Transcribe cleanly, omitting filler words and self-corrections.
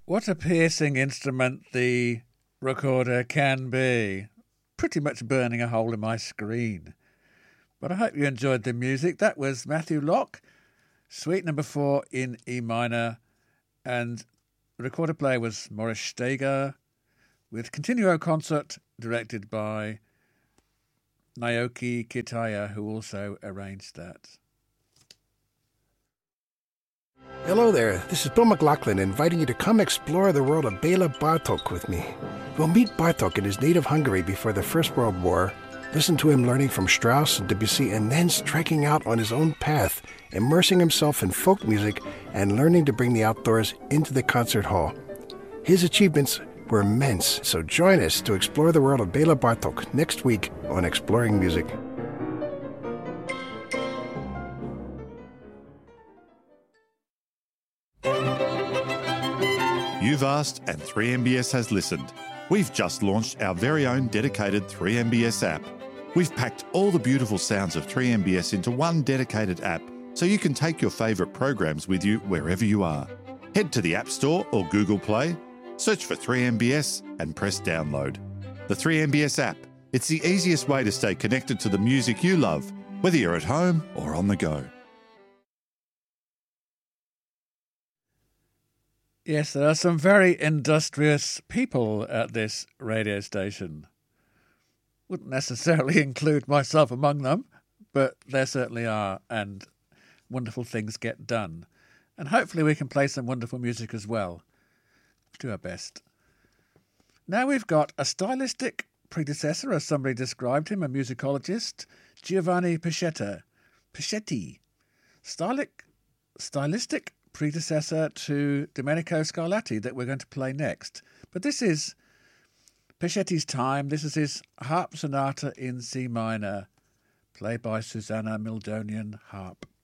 What a piercing instrument the recorder can be. Pretty much burning a hole in my screen. But I hope you enjoyed the music. That was Matthew Locke, Suite number 4 in E minor. And the recorder player was Morris Steger, with Continuo Concert directed by Naoki Kitaya, who also arranged that. Hello there, this is Bill McLaughlin inviting you to come explore the world of Bela Bartok with me. We'll meet Bartok in his native Hungary before the First World War, listen to him learning from Strauss and Debussy, and then striking out on his own path, immersing himself in folk music and learning to bring the outdoors into the concert hall. His achievements were immense, so join us to explore the world of Bela Bartok next week on Exploring Music. You've asked and 3MBS has listened. We've just launched our very own dedicated 3MBS app. We've packed all the beautiful sounds of 3MBS into one dedicated app so you can take your favourite programs with you wherever you are. Head to the App Store or Google Play, search for 3MBS and press download. The 3MBS app, it's the easiest way to stay connected to the music you love, whether you're at home or on the go. Yes, there are some very industrious people at this radio station. Wouldn't necessarily include myself among them, but there certainly are, and wonderful things get done. And hopefully we can play some wonderful music as well. Do our best. Now we've got a stylistic predecessor, as somebody described him, a musicologist, Giovanni Peschetti. Stylistic predecessor to Domenico Scarlatti that we're going to play next. But this is Peschetti's time. This is his harp sonata in C minor, played by Susanna Mildonian harp.